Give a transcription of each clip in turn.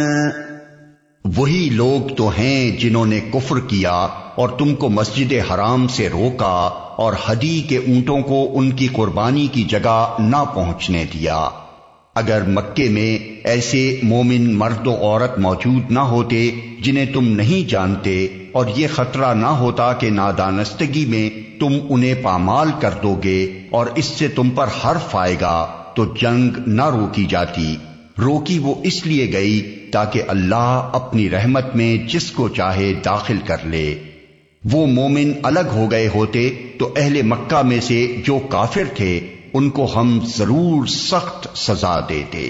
وہی لوگ تو ہیں جنہوں نے کفر کیا اور تم کو مسجد حرام سے روکا اور ہدی کے اونٹوں کو ان کی قربانی کی جگہ نہ پہنچنے دیا۔ اگر مکے میں ایسے مومن مرد و عورت موجود نہ ہوتے جنہیں تم نہیں جانتے، اور یہ خطرہ نہ ہوتا کہ نادانستگی میں تم انہیں پامال کر دو گے اور اس سے تم پر حرف آئے گا، تو جنگ نہ روکی جاتی۔ روکی وہ اس لیے گئی تاکہ اللہ اپنی رحمت میں جس کو چاہے داخل کر لے۔ وہ مومن الگ ہو گئے ہوتے تو اہل مکہ میں سے جو کافر تھے ان کو ہم ضرور سخت سزا دیتے۔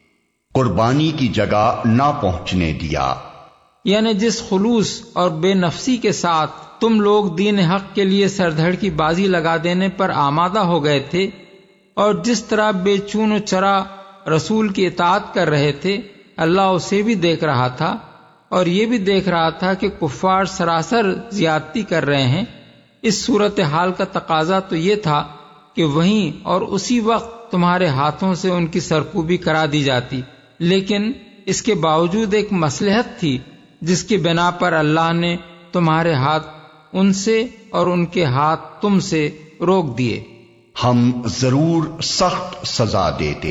قربانی کی جگہ نہ پہنچنے دیا، یعنی جس خلوص اور بے نفسی کے ساتھ تم لوگ دین حق کے لیے سردھڑ کی بازی لگا دینے پر آمادہ ہو گئے تھے، اور جس طرح بے چون و چرا رسول کی اطاعت کر رہے تھے، اللہ اسے بھی دیکھ رہا تھا، اور یہ بھی دیکھ رہا تھا کہ کفار سراسر زیادتی کر رہے ہیں۔ اس صورتحال کا تقاضا تو یہ تھا کہ وہیں اور اسی وقت تمہارے ہاتھوں سے ان کی سرکوبی کرا دی جاتی، لیکن اس کے باوجود ایک مصلحت تھی جس کی بنا پر اللہ نے تمہارے ہاتھ ان سے اور ان کے ہاتھ تم سے روک دیے۔ ہم ضرور سخت سزا دیتے۔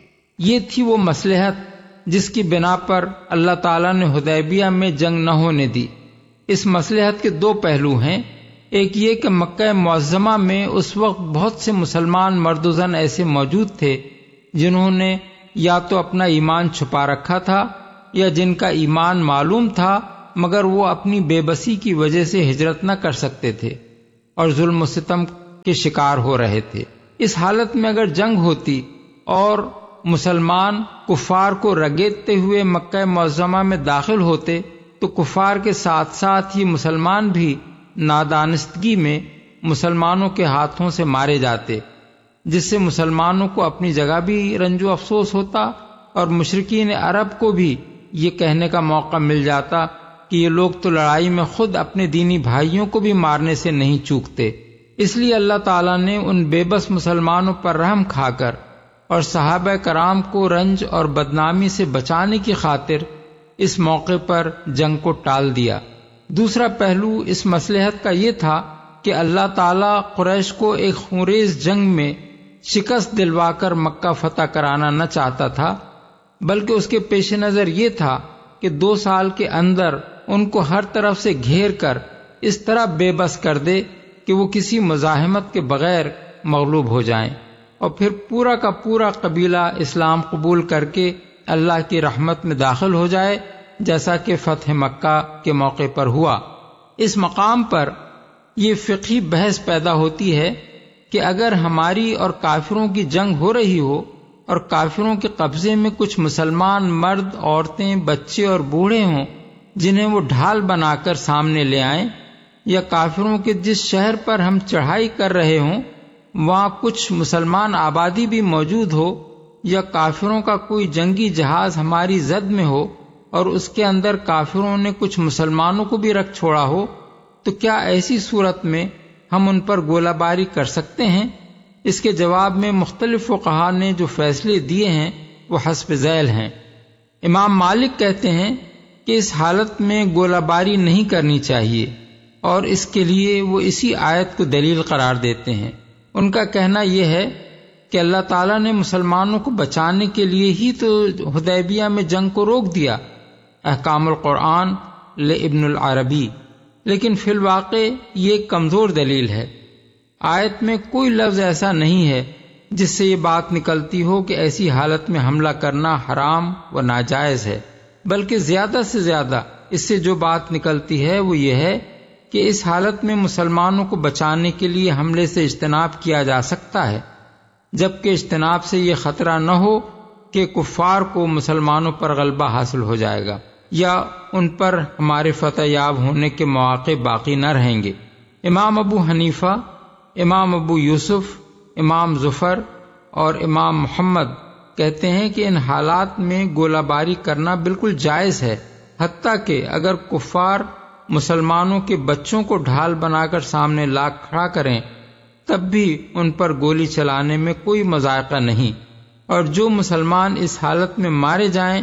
یہ تھی وہ مصلحت جس کی بنا پر اللہ تعالیٰ نے حدیبیہ میں جنگ نہ ہونے دی۔ اس مصلحت کے دو پہلو ہیں۔ ایک یہ کہ مکہ معظمہ میں اس وقت بہت سے مسلمان مرد و زن ایسے موجود تھے جنہوں نے یا تو اپنا ایمان چھپا رکھا تھا یا جن کا ایمان معلوم تھا مگر وہ اپنی بے بسی کی وجہ سے ہجرت نہ کر سکتے تھے اور ظلم و ستم کے شکار ہو رہے تھے۔ اس حالت میں اگر جنگ ہوتی اور مسلمان کفار کو رگیدتے ہوئے مکہ معظمہ میں داخل ہوتے تو کفار کے ساتھ ساتھ ہی مسلمان بھی نادانستگی میں مسلمانوں کے ہاتھوں سے مارے جاتے، جس سے مسلمانوں کو اپنی جگہ بھی رنج و افسوس ہوتا اور مشرکین عرب کو بھی یہ کہنے کا موقع مل جاتا کہ یہ لوگ تو لڑائی میں خود اپنے دینی بھائیوں کو بھی مارنے سے نہیں چوکتے۔ اس لیے اللہ تعالیٰ نے ان بے بس مسلمانوں پر رحم کھا کر اور صحابہ کرام کو رنج اور بدنامی سے بچانے کی خاطر اس موقع پر جنگ کو ٹال دیا۔ دوسرا پہلو اس مصلحت کا یہ تھا کہ اللہ تعالیٰ قریش کو ایک خونریز جنگ میں شکست دلوا کر مکہ فتح کرانا نہ چاہتا تھا، بلکہ اس کے پیش نظر یہ تھا کہ 2 سال کے اندر ان کو ہر طرف سے گھیر کر اس طرح بے بس کر دے کہ وہ کسی مزاحمت کے بغیر مغلوب ہو جائیں، اور پھر پورا کا پورا قبیلہ اسلام قبول کر کے اللہ کی رحمت میں داخل ہو جائے، جیسا کہ فتح مکہ کے موقع پر ہوا۔ اس مقام پر یہ فقہی بحث پیدا ہوتی ہے کہ اگر ہماری اور کافروں کی جنگ ہو رہی ہو اور کافروں کے قبضے میں کچھ مسلمان مرد، عورتیں، بچے اور بوڑھے ہوں جنہیں وہ ڈھال بنا کر سامنے لے آئیں، یا کافروں کے جس شہر پر ہم چڑھائی کر رہے ہوں وہاں کچھ مسلمان آبادی بھی موجود ہو، یا کافروں کا کوئی جنگی جہاز ہماری زد میں ہو اور اس کے اندر کافروں نے کچھ مسلمانوں کو بھی رکھ چھوڑا ہو، تو کیا ایسی صورت میں ہم ان پر گولہ باری کر سکتے ہیں؟ اس کے جواب میں مختلف فقہاء نے جو فیصلے دیے ہیں وہ حسب ذیل ہیں۔ امام مالک کہتے ہیں کہ اس حالت میں گولہ باری نہیں کرنی چاہیے، اور اس کے لیے وہ اسی آیت کو دلیل قرار دیتے ہیں۔ ان کا کہنا یہ ہے کہ اللہ تعالیٰ نے مسلمانوں کو بچانے کے لیے ہی تو حدیبیہ میں جنگ کو روک دیا، احکام القرآن لابن العربی، لیکن فی الواقع یہ ایک کمزور دلیل ہے۔ آیت میں کوئی لفظ ایسا نہیں ہے جس سے یہ بات نکلتی ہو کہ ایسی حالت میں حملہ کرنا حرام و ناجائز ہے، بلکہ زیادہ سے زیادہ اس سے جو بات نکلتی ہے وہ یہ ہے کہ اس حالت میں مسلمانوں کو بچانے کے لیے حملے سے اجتناب کیا جا سکتا ہے، جبکہ اجتناب سے یہ خطرہ نہ ہو کہ کفار کو مسلمانوں پر غلبہ حاصل ہو جائے گا یا ان پر ہمارے فتح یاب ہونے کے مواقع باقی نہ رہیں گے۔ امام ابو حنیفہ، امام ابو یوسف، امام ظفر اور امام محمد کہتے ہیں کہ ان حالات میں گولہ باری کرنا بالکل جائز ہے، حتیٰ کہ اگر کفار مسلمانوں کے بچوں کو ڈھال بنا کر سامنے لا کھڑا کریں تب بھی ان پر گولی چلانے میں کوئی مذائقہ نہیں، اور جو مسلمان اس حالت میں مارے جائیں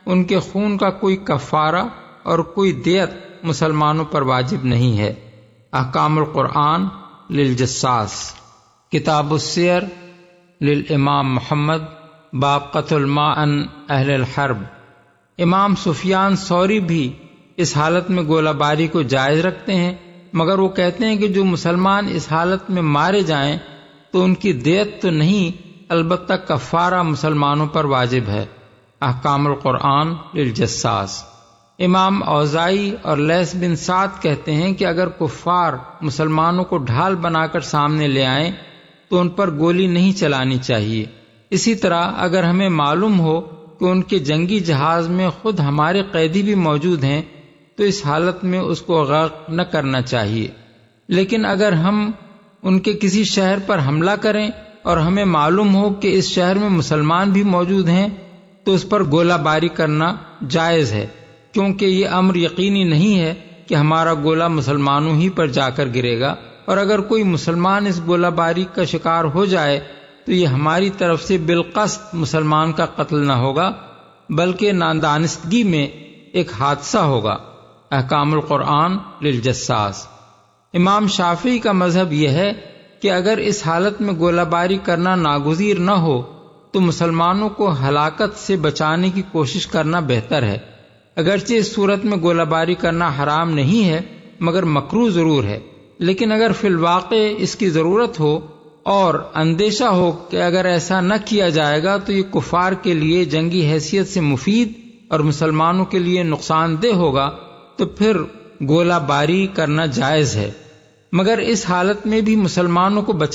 ان کے خون کا کوئی کفارہ اور کوئی دیت مسلمانوں پر واجب نہیں ہے۔ احکام القرآن للجساس، کتاب السیر للامام محمد، باب قتل ما عن اہل الحرب۔ امام سفیان ثوری بھی اس حالت میں گولہ باری کو جائز رکھتے ہیں، مگر وہ کہتے ہیں کہ جو مسلمان اس حالت میں مارے جائیں تو ان کی دیت تو نہیں، البتہ کفارہ مسلمانوں پر واجب ہے۔ احکام القرآن للجساس۔ امام اوزائی اور لیث بن سعد کہتے ہیں کہ اگر کفار مسلمانوں کو ڈھال بنا کر سامنے لے آئیں تو ان پر گولی نہیں چلانی چاہیے۔ اسی طرح اگر ہمیں معلوم ہو کہ ان کے جنگی جہاز میں خود ہمارے قیدی بھی موجود ہیں تو اس حالت میں اس کو غرق نہ کرنا چاہیے، لیکن اگر ہم ان کے کسی شہر پر حملہ کریں اور ہمیں معلوم ہو کہ اس شہر میں مسلمان بھی موجود ہیں تو اس پر گولہ باری کرنا جائز ہے، کیونکہ یہ امر یقینی نہیں ہے کہ ہمارا گولہ مسلمانوں ہی پر جا کر گرے گا، اور اگر کوئی مسلمان اس گولہ باری کا شکار ہو جائے تو یہ ہماری طرف سے بالقصد مسلمان کا قتل نہ ہوگا بلکہ نادانستگی میں ایک حادثہ ہوگا۔ احکام القرآن للجساس۔ امام شافعی کا مذہب یہ ہے کہ اگر اس حالت میں گولہ باری کرنا ناگزیر نہ ہو تو مسلمانوں کو ہلاکت سے بچانے کی کوشش کرنا بہتر ہے۔ اگرچہ اس صورت میں گولہ باری کرنا حرام نہیں ہے مگر مکروہ ضرور ہے، لیکن اگر فی الواقع اس کی ضرورت ہو اور اندیشہ ہو کہ اگر ایسا نہ کیا جائے گا تو یہ کفار کے لیے جنگی حیثیت سے مفید اور مسلمانوں کے لیے نقصان دہ ہوگا تو پھر گولہ باری کرنا جائز ہے، مگر اس حالت میں بھی مسلمانوں کو بچا